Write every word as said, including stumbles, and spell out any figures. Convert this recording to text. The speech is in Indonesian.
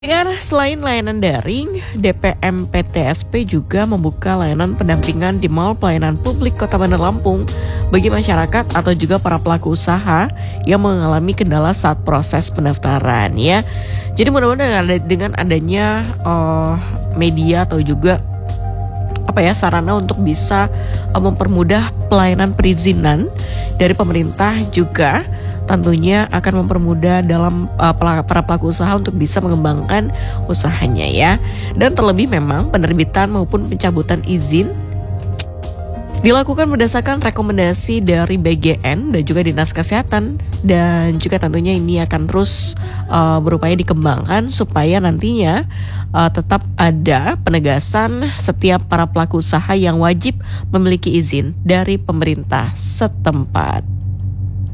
Dengan selain layanan daring, D P M P T S P juga membuka layanan pendampingan di Mall Pelayanan Publik Kota Bandar Lampung bagi masyarakat atau juga para pelaku usaha yang mengalami kendala saat proses pendaftaran ya. Jadi mudah-mudahan dengan, dengan adanya uh, media atau juga apa ya sarana untuk bisa uh, mempermudah pelayanan perizinan dari pemerintah juga tentunya akan mempermudah dalam uh, para pelaku usaha untuk bisa mengembangkan usahanya ya. Dan terlebih memang penerbitan maupun pencabutan izin dilakukan berdasarkan rekomendasi dari B G N dan juga Dinas Kesehatan, dan juga tentunya ini akan terus uh, berupaya dikembangkan supaya nantinya uh, tetap ada penegasan setiap para pelaku usaha yang wajib memiliki izin dari pemerintah setempat.